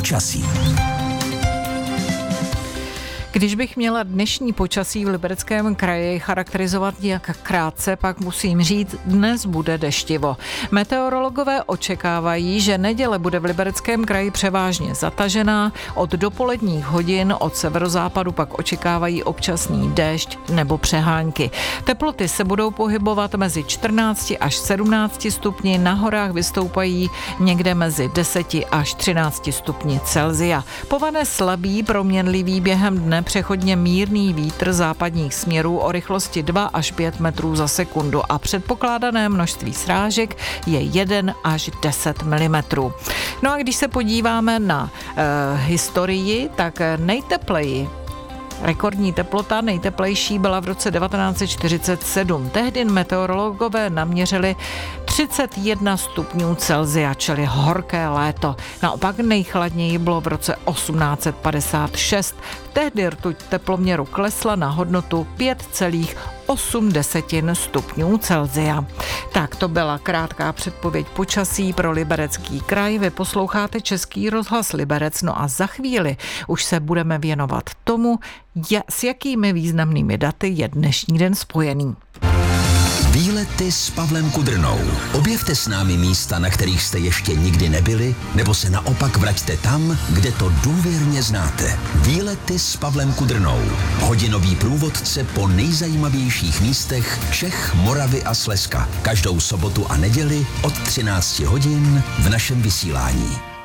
počasí. Když bych měla dnešní počasí v Libereckém kraji charakterizovat nějak krátce, pak musím říct, dnes bude deštivo. Meteorologové očekávají, že neděle bude v Libereckém kraji převážně zatažená, od dopoledních hodin od severozápadu pak očekávají občasný déšť nebo přehánky. Teploty se budou pohybovat mezi 14 až 17 stupni, na horách vystoupají někde mezi 10 až 13 stupni Celsia. Povane slabý, proměnlivý během dne přechodně mírný vítr západních směrů o rychlosti 2 až 5 metrů za sekundu a předpokládané množství srážek je 1 až 10 mm. No a když se podíváme na historii, tak rekordní teplota nejteplejší byla v roce 1947. Tehdy meteorologové naměřili 31 stupňů Celsia, čili horké léto. Naopak nejchladněji bylo v roce 1856. Tehdy rtuť teploměru klesla na hodnotu 5,8 stupňů Celsia. Tak to byla krátká předpověď počasí pro Liberecký kraj. Vy posloucháte Český rozhlas Liberec, no a za chvíli už se budeme věnovat tomu, s jakými významnými daty je dnešní den spojený. Výlety s Pavlem Kudrnou. Objevte s námi místa, na kterých jste ještě nikdy nebyli, nebo se naopak vraťte tam, kde to důvěrně znáte. Výlety s Pavlem Kudrnou. Hodinový průvodce po nejzajímavějších místech Čech, Moravy a Slezska. Každou sobotu a neděli od 13 hodin v našem vysílání.